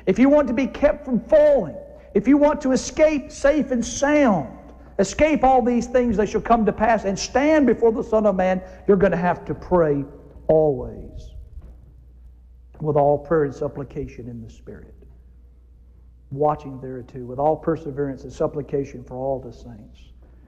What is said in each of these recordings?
if you want to be kept from falling, if you want to escape safe and sound, escape all these things that shall come to pass and stand before the Son of Man, you're going to have to pray always with all prayer and supplication in the Spirit. Watching thereto with all perseverance and supplication for all the saints.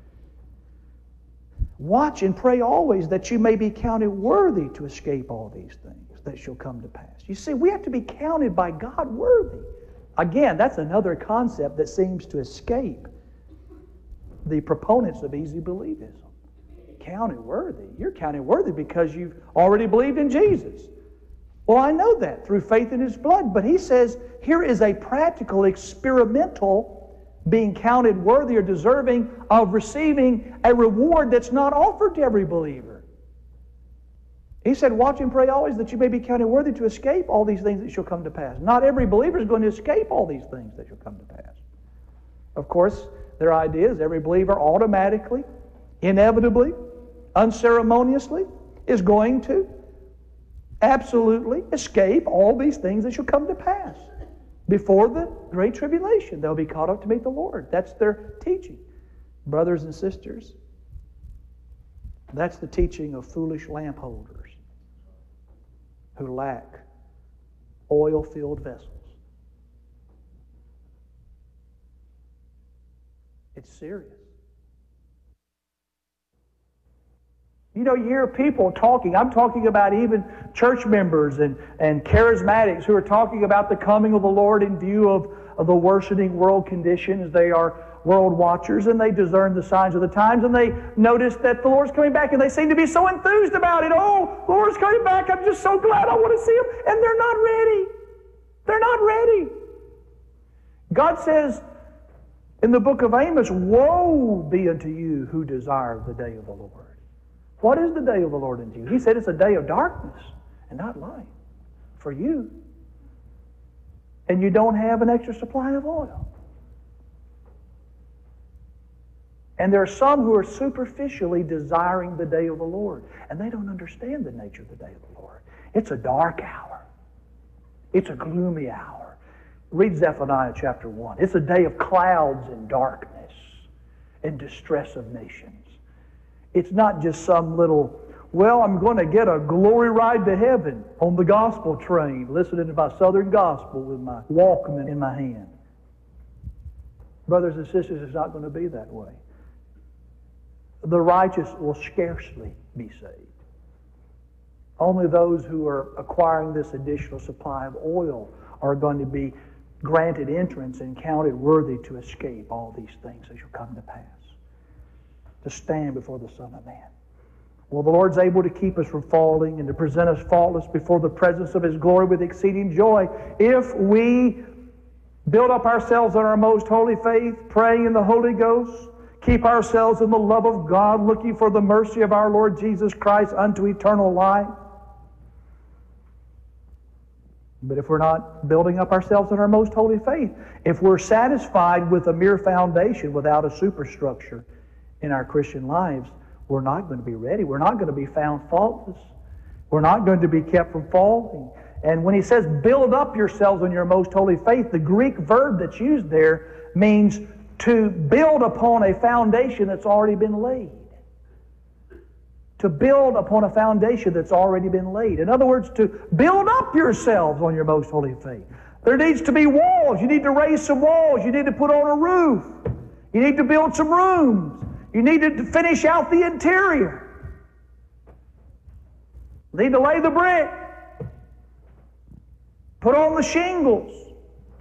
Watch and pray always that you may be counted worthy to escape all these things that shall come to pass. You see, we have to be counted by God worthy. Again, that's another concept that seems to escape the proponents of easy believism. Counted worthy. You're counted worthy because you've already believed in Jesus. Well, I know that through faith in His blood. But he says here is a practical, experimental being counted worthy or deserving of receiving a reward that's not offered to every believer. He said, watch and pray always that you may be counted worthy to escape all these things that shall come to pass. Not every believer is going to escape all these things that shall come to pass. Of course, their idea is every believer automatically, inevitably, unceremoniously is going to absolutely escape all these things that shall come to pass. Before the Great Tribulation, they'll be caught up to meet the Lord. That's their teaching. Brothers and sisters, that's the teaching of foolish lamp holders who lack oil-filled vessels. It's serious. You know, you hear people talking. I'm talking about even church members and charismatics who are talking about the coming of the Lord in view of the worsening world conditions. They are world watchers and they discern the signs of the times, and they notice that the Lord's coming back and they seem to be so enthused about it. Oh, the Lord's coming back. I'm just so glad. I want to see Him. And they're not ready. They're not ready. God says in the book of Amos, woe be unto you who desire the day of the Lord. What is the day of the Lord unto you? He said it's a day of darkness and not light for you. And you don't have an extra supply of oil. And there are some who are superficially desiring the day of the Lord. And they don't understand the nature of the day of the Lord. It's a dark hour. It's a gloomy hour. Read Zephaniah chapter 1. It's a day of clouds and darkness and distress of nations. It's not just some little, well, I'm going to get a glory ride to heaven on the gospel train, listening to my Southern gospel with my Walkman in my hand. Brothers and sisters, it's not going to be that way. The righteous will scarcely be saved. Only those who are acquiring this additional supply of oil are going to be granted entrance and counted worthy to escape all these things that shall come to pass, to stand before the Son of Man. Well, the Lord's able to keep us from falling and to present us faultless before the presence of His glory with exceeding joy if we build up ourselves on our most holy faith, praying in the Holy Ghost, keep ourselves in the love of God, looking for the mercy of our Lord Jesus Christ unto eternal life. But if we're not building up ourselves in our most holy faith, if we're satisfied with a mere foundation without a superstructure in our Christian lives, we're not going to be ready. We're not going to be found faultless. We're not going to be kept from falling. And when he says build up yourselves on your most holy faith, the Greek verb that's used there means to build upon a foundation that's already been laid. To build upon a foundation that's already been laid. In other words, to build up yourselves on your most holy faith. There needs to be walls. You need to raise some walls. You need to put on a roof. You need to build some rooms. You need to finish out the interior. You need to lay the brick. Put on the shingles.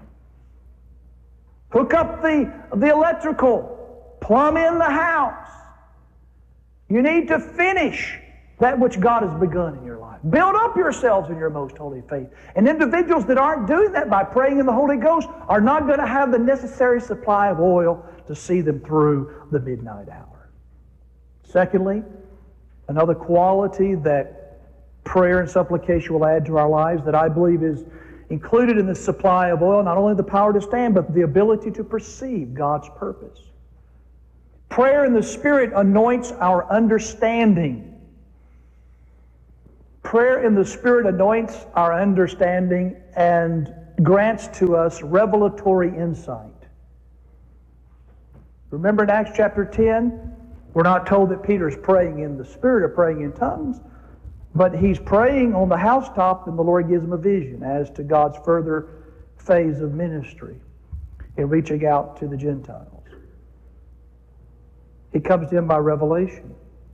Hook up the electrical. Plumb in the house. You need to finish that which God has begun in your life. Build up yourselves in your most holy faith. And individuals that aren't doing that by praying in the Holy Ghost are not going to have the necessary supply of oil to see them through the midnight hour. Secondly, another quality that prayer and supplication will add to our lives that I believe is included in the supply of oil, not only the power to stand, but the ability to perceive God's purpose. Prayer in the Spirit anoints our understanding. Prayer in the Spirit anoints our understanding and grants to us revelatory insight. Remember in Acts chapter 10, we're not told that Peter's praying in the Spirit or praying in tongues, but he's praying on the housetop, and the Lord gives him a vision as to God's further phase of ministry in reaching out to the Gentiles. It comes to him by revelation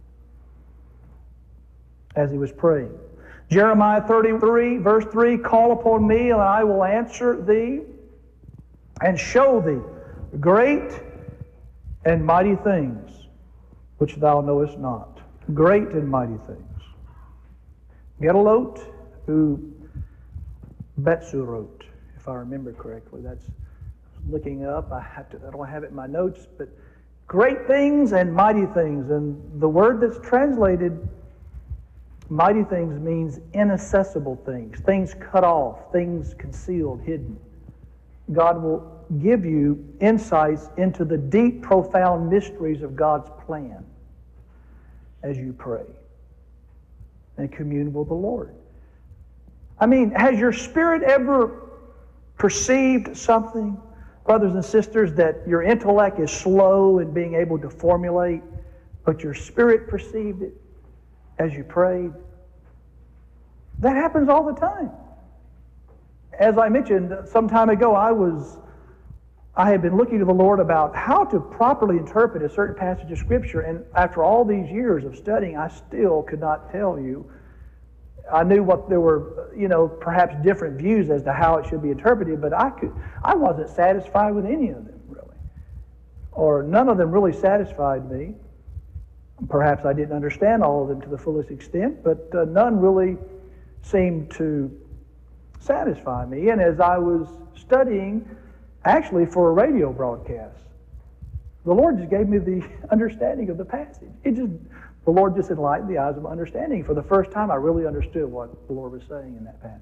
as he was praying. Jeremiah 33, verse 3, "Call upon me, and I will answer thee, and show thee great and mighty things which thou knowest not." Great and mighty things. Gedalot u Betsurot, if I remember correctly. That's looking up. I don't have it in my notes, but great things and mighty things. And the word that's translated mighty things means inaccessible things, things cut off, things concealed, hidden. God will give you insights into the deep, profound mysteries of God's plan as you pray and commune with the Lord. I mean, has your spirit ever perceived something, brothers and sisters, that your intellect is slow in being able to formulate, but your spirit perceived it as you prayed? That happens all the time. As I mentioned some time ago, I had been looking to the Lord about how to properly interpret a certain passage of Scripture, and after all these years of studying, I still could not tell you. I knew what there were, perhaps different views as to how it should be interpreted, but I wasn't satisfied with any of them, really. Or none of them really satisfied me. Perhaps I didn't understand all of them to the fullest extent, but none really seemed to satisfy me. And as I was studying, actually for a radio broadcast, the Lord just gave me the understanding of the passage. The Lord just enlightened the eyes of my understanding. For the first time, I really understood what the Lord was saying in that passage.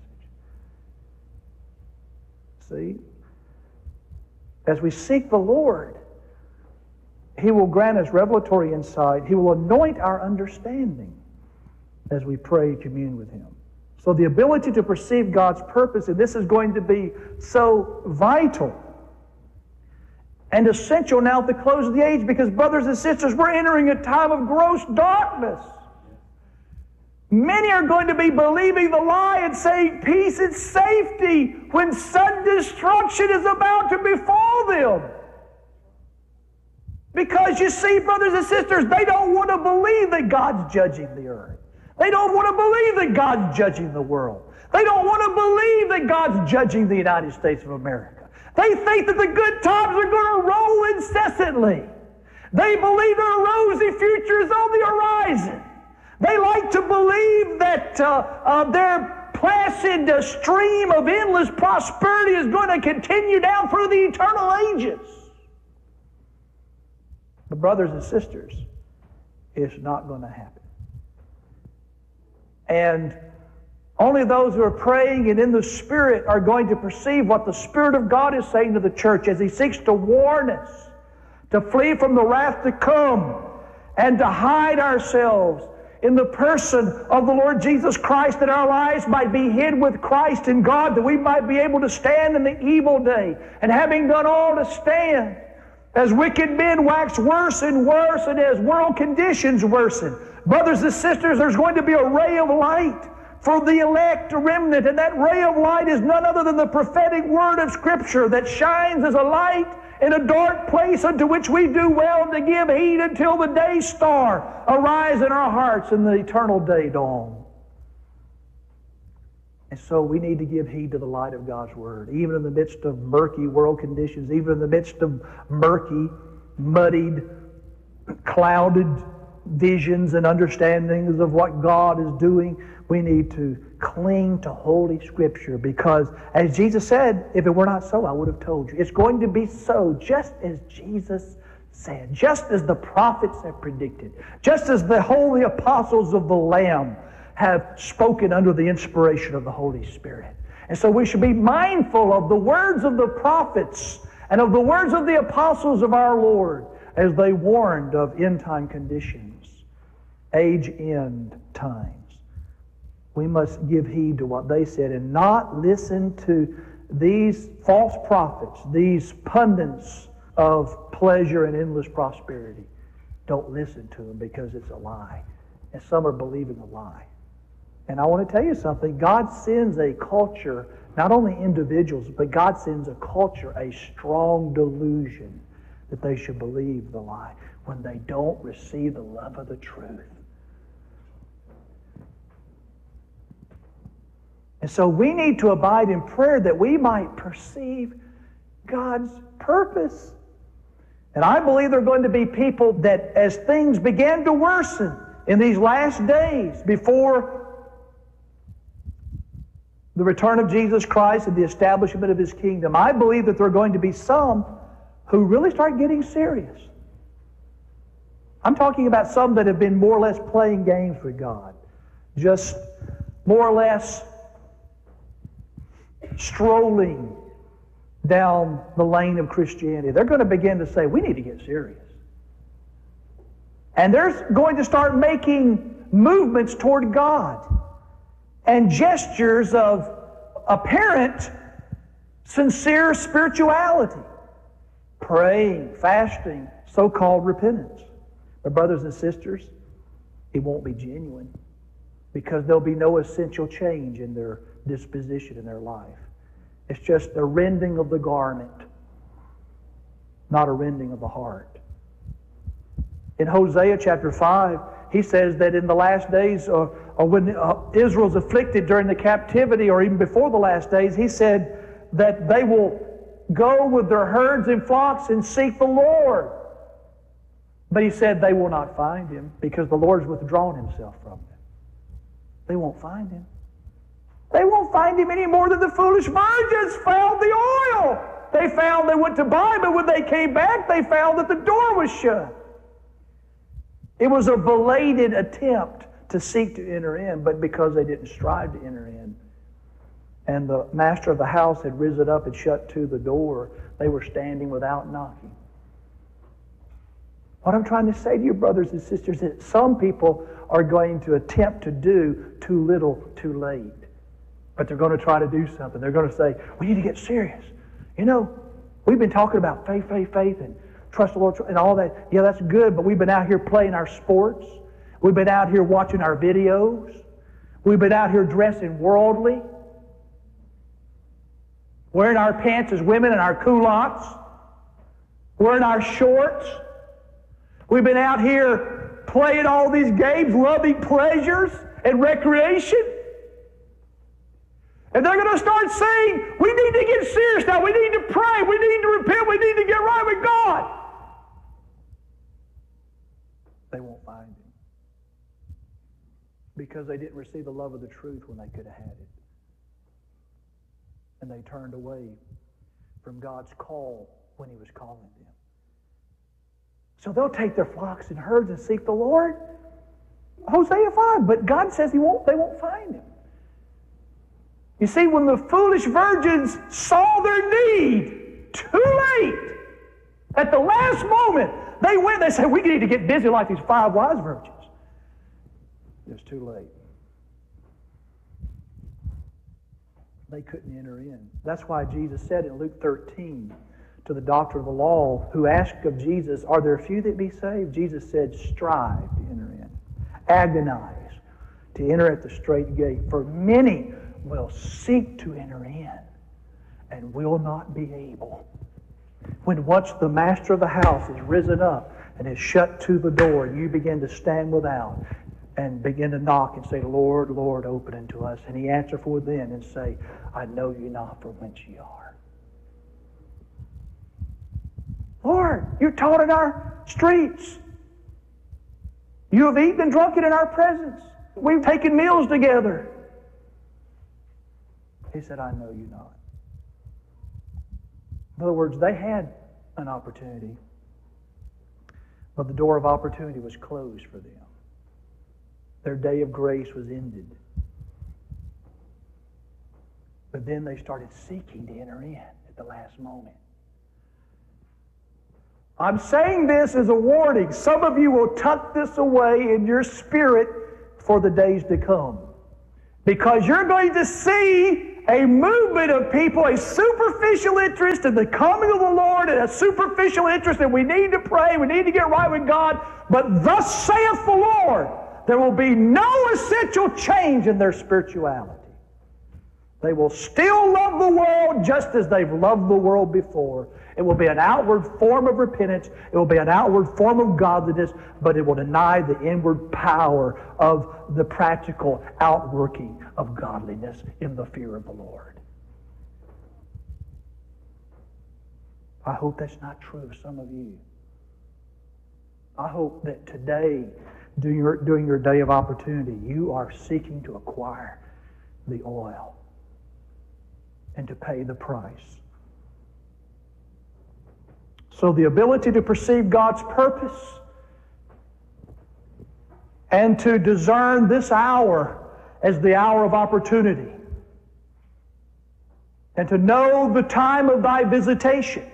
See? As we seek the Lord, He will grant us revelatory insight. He will anoint our understanding as we pray and commune with Him. So the ability to perceive God's purpose, and this is going to be so vital and essential now at the close of the age, because brothers and sisters, we're entering a time of gross darkness. Many are going to be believing the lie and saying peace and safety when sudden destruction is about to befall them. Because you see, brothers and sisters, they don't want to believe that God's judging the earth. They don't want to believe that God's judging the world. They don't want to believe that God's judging the United States of America. They think that the good times are going to roll incessantly. They believe that a rosy future is on the horizon. They like to believe that their placid stream of endless prosperity is going to continue down through the eternal ages. But brothers and sisters, it's not going to happen. And only those who are praying and in the Spirit are going to perceive what the Spirit of God is saying to the church as He seeks to warn us, to flee from the wrath to come, and to hide ourselves in the person of the Lord Jesus Christ, that our lives might be hid with Christ in God, that we might be able to stand in the evil day, and having done all to stand. As wicked men wax worse and worse, and as world conditions worsen, brothers and sisters, there's going to be a ray of light for the elect remnant, and that ray of light is none other than the prophetic word of Scripture that shines as a light in a dark place, unto which we do well to give heed until the day star arise in our hearts and the eternal day dawn. And so we need to give heed to the light of God's Word, even in the midst of murky world conditions, even in the midst of murky, muddied, clouded visions and understandings of what God is doing. We need to cling to Holy Scripture, because as Jesus said, if it were not so, I would have told you. It's going to be so, just as Jesus said, just as the prophets have predicted, just as the holy apostles of the Lamb have spoken under the inspiration of the Holy Spirit. And so we should be mindful of the words of the prophets and of the words of the apostles of our Lord as they warned of end-time conditions, age-end times. We must give heed to what they said and not listen to these false prophets, these pundits of pleasure and endless prosperity, don't listen to them because it's a lie. And some are believing a lie. And I want to tell you something. God sends a culture, not only individuals, but God sends a culture, a strong delusion that they should believe the lie when they don't receive the love of the truth. And so we need to abide in prayer that we might perceive God's purpose. And I believe there are going to be people that as things begin to worsen in these last days before the return of Jesus Christ and the establishment of His kingdom, I believe that there are going to be some who really start getting serious. I'm talking about some that have been more or less playing games with God. Just more or less strolling down the lane of Christianity. They're going to begin to say, we need to get serious. And they're going to start making movements toward God and gestures of apparent, sincere spirituality. Praying, fasting, so-called repentance. But brothers and sisters, it won't be genuine because there'll be no essential change in their disposition in their life. It's just a rending of the garment, not a rending of the heart. In Hosea chapter 5, he says that in the last days, or when Israel's afflicted during the captivity, or even before the last days, he said that they will go with their herds and flocks and seek the Lord. But he said they will not find Him because the Lord's withdrawn Himself from them. They won't find Him. They won't find Him any more than the foolish virgins found the oil. They went to buy, but when they came back, they found that the door was shut. It was a belated attempt to seek to enter in, but because they didn't strive to enter in, and the master of the house had risen up and shut to the door, they were standing without knocking. What I'm trying to say to you, brothers and sisters, is that some people are going to attempt to do too little, too late. But they're going to try to do something. They're going to say, we need to get serious. You know, we've been talking about faith, and trust the Lord, and all that. Yeah, that's good, but we've been out here playing our sports. We've been out here watching our videos. We've been out here dressing worldly. Wearing our pants as women and our culottes. Wearing our shorts. We've been out here playing all these games, loving pleasures and recreation. And they're going to start saying, we need to get serious now. We need to pray. We need to repent. We need to get right with God. They won't find Him. Because they didn't receive the love of the truth when they could have had it. And they turned away from God's call when He was calling them. So they'll take their flocks and herds and seek the Lord. Hosea 5. But God says they won't find Him. You see, when the foolish virgins saw their need, too late, at the last moment, they said, we need to get busy like these 5 wise virgins. It was too late. They couldn't enter in. That's why Jesus said in Luke 13 to the doctor of the law who asked of Jesus, are there few that be saved? Jesus said, strive to enter in. Agonize to enter at the straight gate. For many will seek to enter in and will not be able. When once the master of the house is risen up and is shut to the door, and you begin to stand without and begin to knock and say, Lord, Lord, open unto us. And He answer for then and say, I know you not from whence ye are. Lord, you taught in our streets. You have eaten and drunken in our presence. We've taken meals together. He said, I know you not. In other words, they had an opportunity, but the door of opportunity was closed for them. Their day of grace was ended. But then they started seeking to enter in at the last moment. I'm saying this as a warning. Some of you will tuck this away in your spirit for the days to come. Because you're going to see a movement of people, a superficial interest in the coming of the Lord and a superficial interest that we need to pray, we need to get right with God. But thus saith the Lord, there will be no essential change in their spirituality. They will still love the world just as they've loved the world before. It will be an outward form of repentance. It will be an outward form of godliness, but it will deny the inward power of the practical outworking of godliness in the fear of the Lord. I hope that's not true of some of you. I hope that today, during your day of opportunity, you are seeking to acquire the oil and to pay the price. So the ability to perceive God's purpose and to discern this hour as the hour of opportunity and to know the time of thy visitation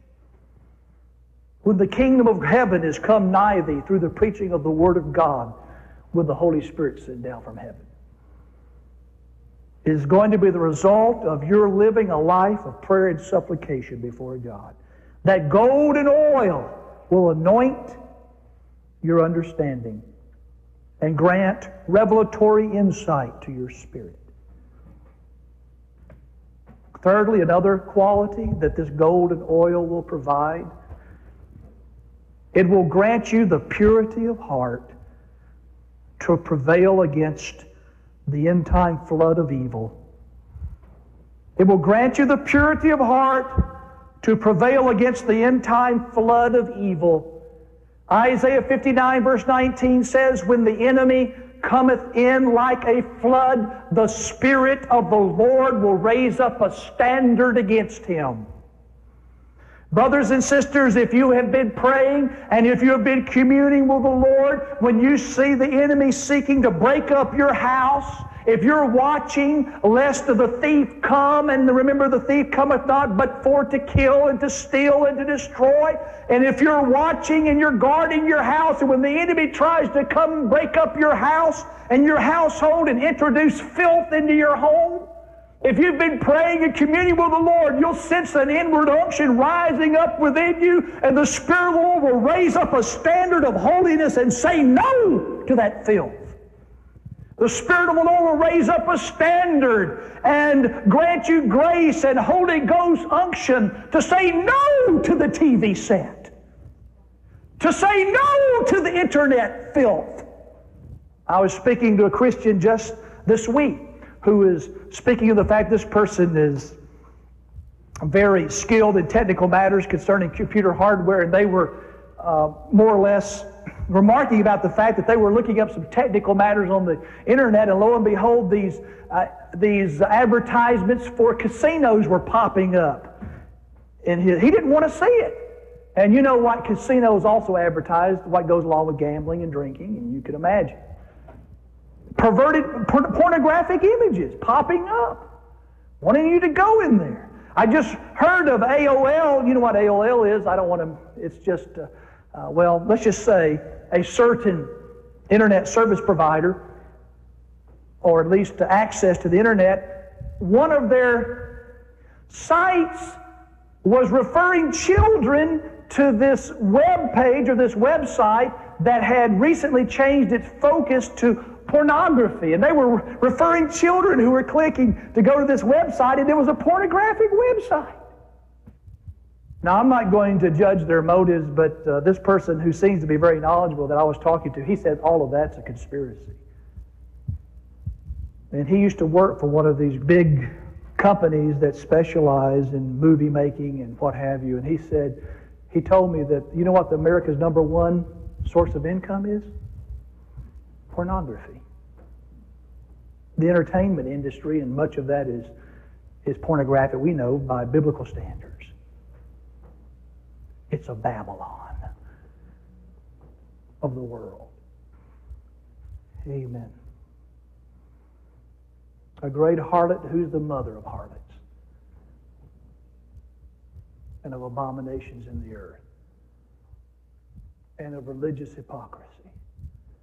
when the kingdom of heaven is come nigh thee through the preaching of the Word of God when the Holy Spirit sent down from heaven, is going to be the result of your living a life of prayer and supplication before God. That gold and oil will anoint your understanding and grant revelatory insight to your spirit. Thirdly, another quality that this gold and oil will provide, it will grant you the purity of heart to prevail against the end-time flood of evil. It will grant you the purity of heart to prevail against the end-time flood of evil. Isaiah 59 verse 19 says, when the enemy cometh in like a flood, the Spirit of the Lord will raise up a standard against him. Brothers and sisters, if you have been praying and if you have been communing with the Lord, when you see the enemy seeking to break up your house, if you're watching lest the thief come, and remember the thief cometh not but for to kill and to steal and to destroy, and if you're watching and you're guarding your house, and when the enemy tries to come and break up your house and your household and introduce filth into your home, if you've been praying and communing with the Lord, you'll sense an inward unction rising up within you, and the Spirit of the Lord will raise up a standard of holiness and say no to that filth. The Spirit of the Lord will raise up a standard and grant you grace and Holy Ghost unction to say no to the TV set, to say no to the internet filth. I was speaking to a Christian just this week who is speaking of the fact this person is very skilled in technical matters concerning computer hardware, and they were more or less remarking about the fact that they were looking up some technical matters on the internet, and lo and behold, these advertisements for casinos were popping up. And he didn't want to see it. And you know what? Casinos also advertise what goes along with gambling and drinking, and you can imagine. Perverted, pornographic images popping up, wanting you to go in there. I just heard of AOL. You know what AOL is? I don't want to, it's just, well, let's just say a certain internet service provider, or at least access to the internet, one of their sites was referring children to this web page or this website that had recently changed its focus to pornography. And they were referring children who were clicking to go to this website, and it was a pornographic website. Now, I'm not going to judge their motives, but this person who seems to be very knowledgeable that I was talking to, he said all of that's a conspiracy. And he used to work for one of these big companies that specialize in movie making and what have you. And he said, he told me that, you know what America's number one source of income is? Pornography. The entertainment industry, and much of that is pornographic, we know, by biblical standards. It's a Babylon of the world. Amen. A great harlot who's the mother of harlots and of abominations in the earth and of religious hypocrisy.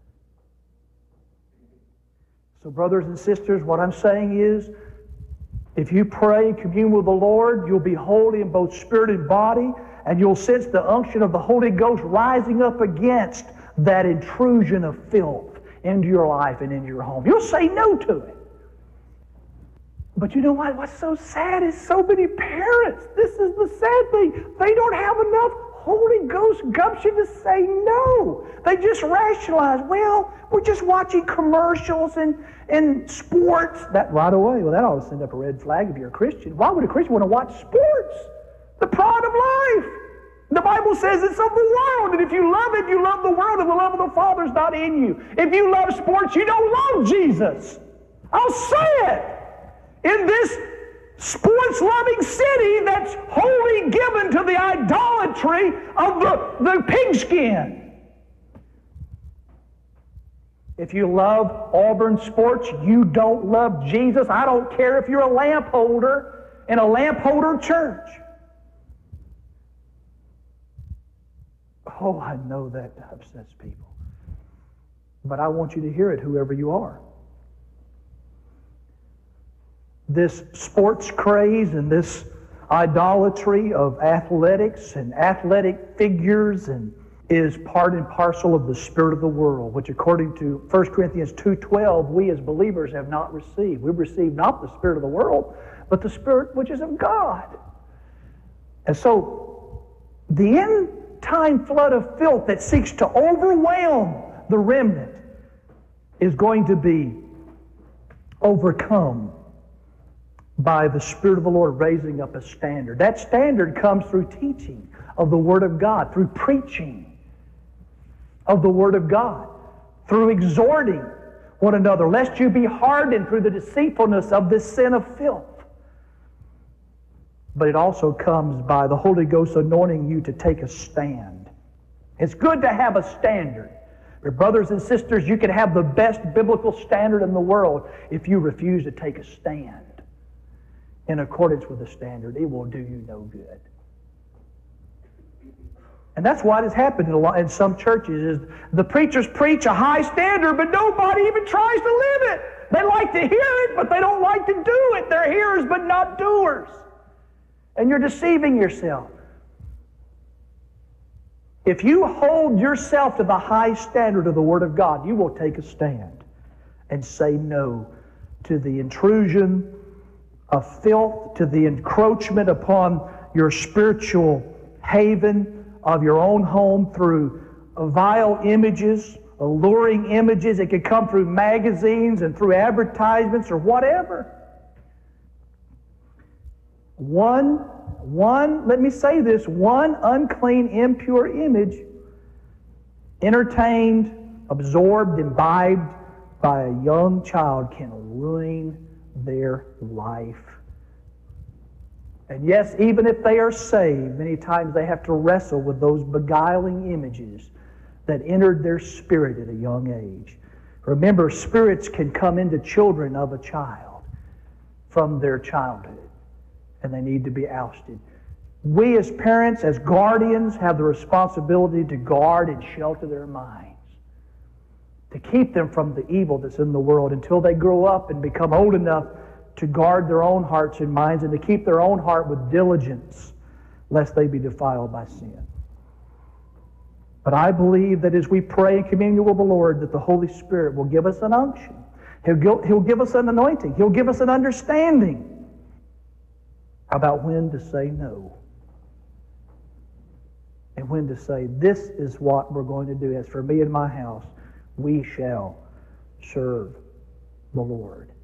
So, brothers and sisters, what I'm saying is, If you pray and commune with the Lord, you'll be holy in both spirit and body, and you'll sense the unction of the Holy Ghost rising up against that intrusion of filth into your life and into your home. You'll say no to it. But you know what? What's so sad is so many parents, this is the sad thing, they don't have enough Holy Ghost gumption to say no. They just rationalize, well, we're just watching commercials and sports. That right away, well, that ought to send up a red flag if you're a Christian. Why would a Christian want to watch sports? The pride of life. The Bible says it's of the world, and if you love it, you love the world, and the love of the Father is not in you. If you love sports, you don't love Jesus. I'll say it. In this sports-loving city that's wholly given to the idolatry of the pigskin. If you love Auburn sports, you don't love Jesus. I don't care if you're a lamp holder in a lamp holder church. Oh, I know that upsets people. But I want you to hear it, whoever you are. This sports craze and this idolatry of athletics and athletic figures and is part and parcel of the spirit of the world, which according to 1 Corinthians 2:12, we as believers have not received. We've received not the spirit of the world, but the spirit which is of God. And so the end-time flood of filth that seeks to overwhelm the remnant is going to be overcome by the Spirit of the Lord raising up a standard. That standard comes through teaching of the Word of God, through preaching of the Word of God, through exhorting one another, lest you be hardened through the deceitfulness of this sin of filth. But it also comes by the Holy Ghost anointing you to take a stand. It's good to have a standard. But brothers and sisters, you can have the best biblical standard in the world. If you refuse to take a stand in accordance with the standard, it will do you no good. And that's what has happened in some churches. Is the preachers preach a high standard, but nobody even tries to live it. They like to hear it, but they don't like to do it. They're hearers, but not doers. And you're deceiving yourself. If you hold yourself to the high standard of the Word of God, you will take a stand and say no to the intrusion of filth, to the encroachment upon your spiritual haven of your own home through vile images, alluring images. It could come through magazines and through advertisements or whatever. Let me say this, one unclean, impure image entertained, absorbed, imbibed by a young child can ruin their life. And yes, even if they are saved, many times they have to wrestle with those beguiling images that entered their spirit at a young age. Remember, spirits can come into children of a child from their childhood, and they need to be ousted. We as parents, as guardians, have the responsibility to guard and shelter their minds, to keep them from the evil that's in the world until they grow up and become old enough to guard their own hearts and minds and to keep their own heart with diligence, lest they be defiled by sin. But I believe that as we pray in communion with the Lord, that the Holy Spirit will give us an unction. He'll give us an anointing. He'll give us an understanding about when to say no. And when to say, this is what we're going to do. As for me and my house, we shall serve the Lord.